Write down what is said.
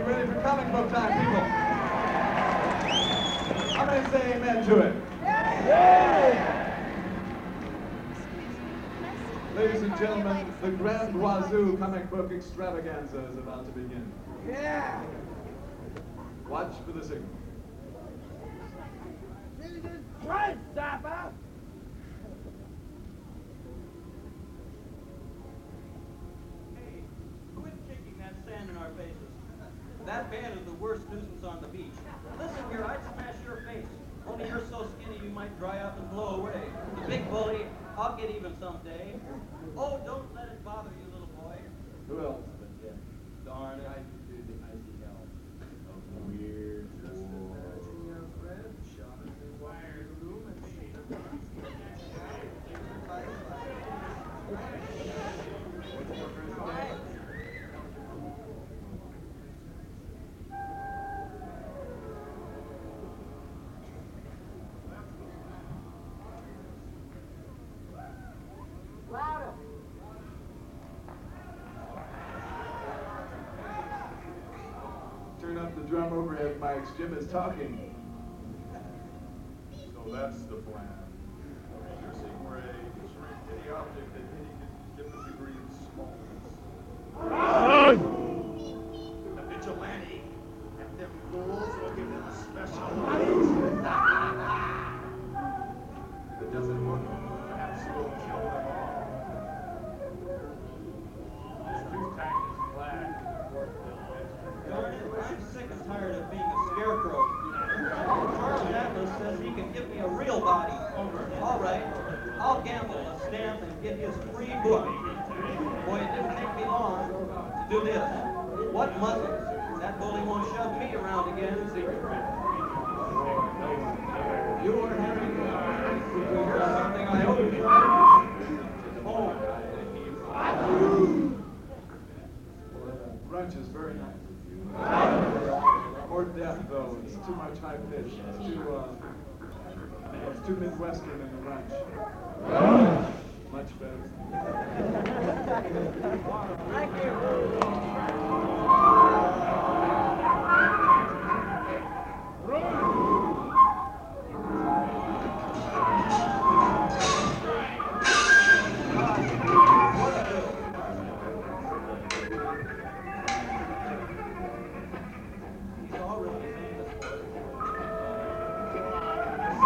ready for comic book time, people? How many say amen to it? Ladies and gentlemen, the Grand Wazoo comic book extravaganza is about to begin. Yeah! Watch for the signal. Right, Zappa! Hey, quit kicking that sand in our faces. That band is the worst nuisance on the beach. Listen here, I'd smash your face. Only you're so skinny you might dry up and blow away. The big bully, I'll get even someday. Oh, don't let it bother you, little boy. Who else but Jeff? Darn it. I could do the icy hell of weird. Just imagine your friend shot in the wired room and Louder! turn up the drum overhead mics. Jim is talking. So that's the plan. Piercing ray to shrink any object at any given degree of smallness. The vigilante. And them fools will give them a special If it doesn't work, perhaps we'll kill them all. This tooth-tackless flag. Darn it, I'm sick and tired of being a scarecrow. Charles Atlas says he can give me a real body. All right, I'll gamble a stamp and get his free book. Boy, it didn't take me long to do this. What muscles? That bully won't shove me around again. You are hearing Something I owe you. Brunch is very nice. More depth, though. It's too much high pitch. It's too Midwestern in the brunch. Much better. Thank you.